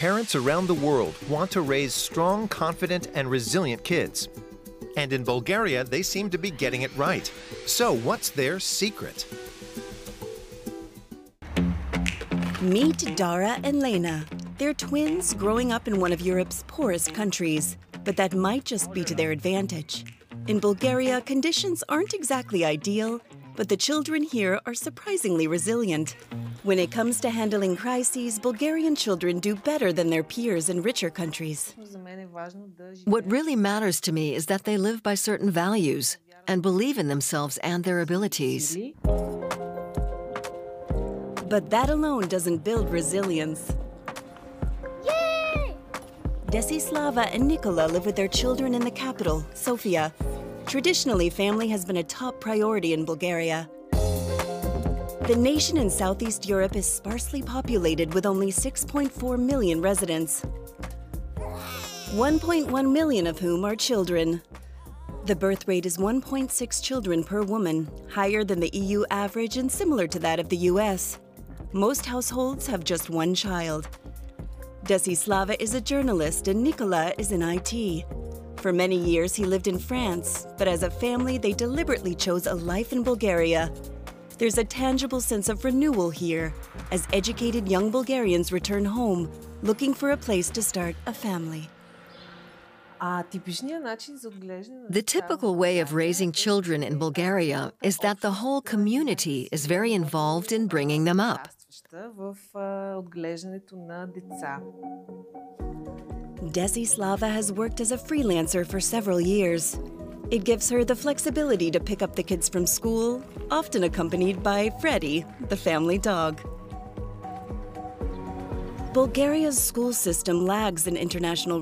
Parents around the world want to raise strong, confident, and resilient kids. And in Bulgaria, they seem to be getting it right. So what's their secret? Meet Dara and Lena. They're twins growing up in one of Europe's poorest countries, but that might just be to their advantage. In Bulgaria, conditions aren't exactly ideal, but the children here are surprisingly resilient. When it comes to handling crises, Bulgarian children do better than their peers in richer countries. What really matters to me is that they live by certain values and believe in themselves and their abilities. But that alone doesn't build resilience. Yay! Desislava and Nikola live with their children in the capital, Sofia. Traditionally, family has been a top priority in Bulgaria. The nation in Southeast Europe is sparsely populated with only 6.4 million residents, 1.1 million of whom are children. The birth rate is 1.6 children per woman, higher than the EU average and similar to that of the US. Most households have just one child. Desislava is a journalist and Nikola is in IT. For many years, he lived in France, but as a family, they deliberately chose a life in Bulgaria. There's a tangible sense of renewal here, as educated young Bulgarians return home, looking for a place to start a family. The typical way of raising children in Bulgaria is that the whole community is very involved in bringing them up. Desislava has worked as a freelancer for several years. It gives her the flexibility to pick up the kids from school, often accompanied by Freddie, the family dog. Bulgaria's school system lags in international